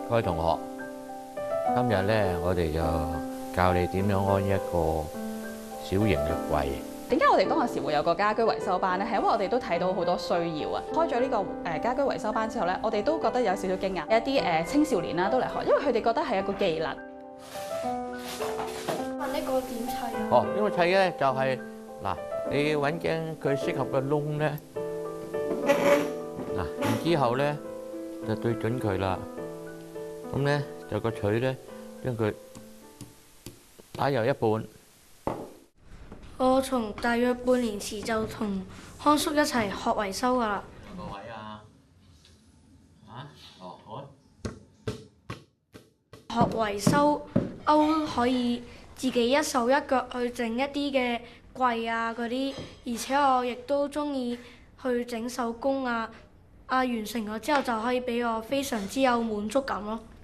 各位同學，今日咧我哋就教你點樣安一個小型嘅櫃。 點解我哋當時會有個家居維修班咧？係因為我哋都睇到好多需要啊！開咗呢個家居維修班之後咧，我哋都覺得有少少驚訝，有一啲青少年啦都嚟學，因為佢哋覺得係一個技能。 問呢個點砌啊？ 哦，呢個砌咧就係嗱，你揾緊佢適合嘅窿咧，嗱，然之後咧就對準佢啦。咁咧就個錘咧將佢打右一半。 我從大約半年前就同康叔一齊學維修㗎啦。 個位啊？哦，好。 學維修歐可以自己一手一腳去整一啲嘅櫃啊嗰啲，而且我亦都中意去整手工啊，完成咗之後就可以俾我非常之有滿足感咯。